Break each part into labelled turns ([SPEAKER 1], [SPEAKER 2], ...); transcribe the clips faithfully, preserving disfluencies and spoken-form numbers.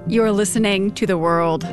[SPEAKER 1] You're listening to The World.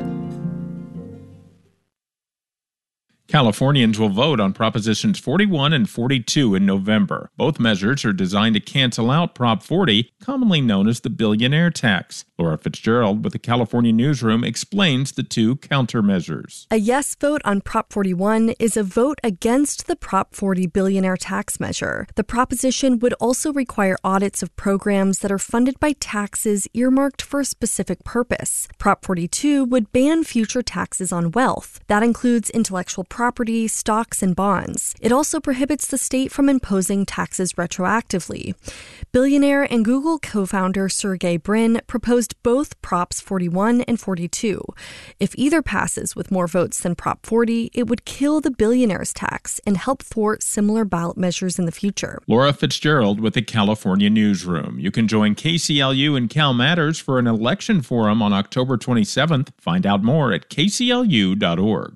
[SPEAKER 2] Californians will vote on Propositions forty-one and forty-two in November. Both measures are designed to cancel out Prop forty, commonly known as the billionaire tax. Laura Fitzgerald with the California Newsroom explains the two countermeasures.
[SPEAKER 3] A yes vote on Prop forty-one is a vote against the Prop forty billionaire tax measure. The proposition would also require audits of programs that are funded by taxes earmarked for a specific purpose. Prop forty-two would ban future taxes on wealth. That includes intellectual property. property, stocks, and bonds. It also prohibits the state from imposing taxes retroactively. Billionaire and Google co-founder Sergey Brin proposed both Props forty-one and forty-two. If either passes with more votes than Prop forty, it would kill the billionaire's tax and help thwart similar ballot measures in the future.
[SPEAKER 2] Laura Fitzgerald with the California Newsroom. You can join K C L U and Cal Matters for an election forum on October twenty-seventh. Find out more at k c l u dot org.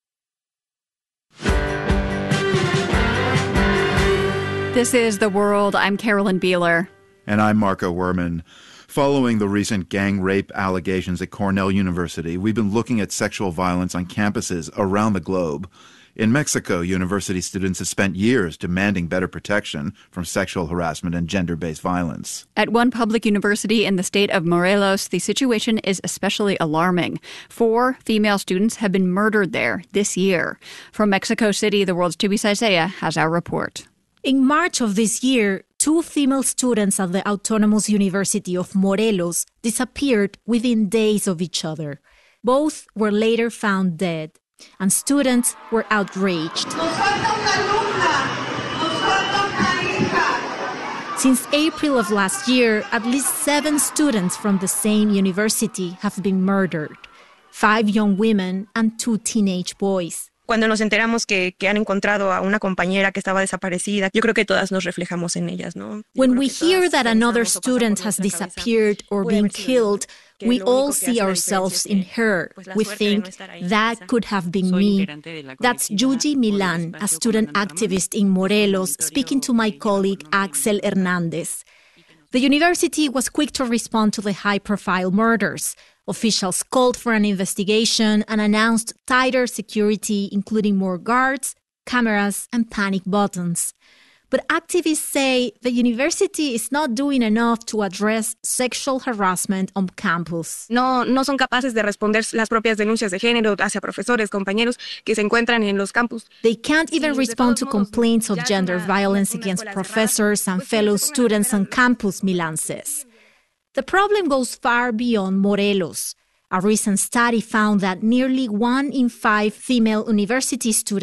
[SPEAKER 1] This is The World. I'm Carolyn Beeler.
[SPEAKER 4] And I'm Marco Werman. Following the recent gang rape allegations at Cornell University, we've been looking at sexual violence on campuses around the globe. In Mexico, university students have spent years demanding better protection from sexual harassment and gender-based violence.
[SPEAKER 1] At one public university in the state of Morelos, the situation is especially alarming. Four female students have been murdered there this year. From Mexico City, The World's Tubi Saizea has our report.
[SPEAKER 5] In March of this year, two female students at the Autonomous University of Morelos disappeared within days of each other. Both were later found dead, and students were outraged. Since April of last year, at least seven students from the same university have been murdered. Five young women and two teenage boys.
[SPEAKER 6] Cuando nos enteramos que, que han encontrado a una compañera que estaba desaparecida, yo creo que todas nos reflejamos en ellas, ¿no?
[SPEAKER 5] When we hear that another student has disappeared or been killed, we all see ourselves in her. We think, that could have been me. That's Yuji Milan, a student activist in Morelos, speaking to my colleague Axel Hernandez. The university was quick to respond to the high-profile murders. Officials called for an investigation and announced tighter security, including more guards, cameras, and panic buttons. But activists say the university is not doing enough to address sexual harassment on campus.
[SPEAKER 6] No, no son capaces de responder las propias denuncias de género hacia profesores, compañeros que se encuentran en los campus.
[SPEAKER 5] They can't even respond to complaints of gender violence against professors and fellow students on campus, Milan says. The problem goes far beyond Morelos. A recent study found that nearly one in five female university students